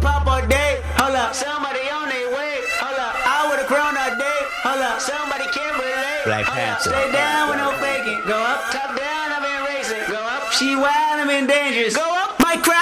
pop all day. Hold up, somebody on their way. Hold up, I would've grown all day. Hold up, somebody can't relate. Black Hold Panther. up, stay down with no faking. Go up, top down, I've been racing. Go up, she wild, I'm in dangerous. Go up, my crowd.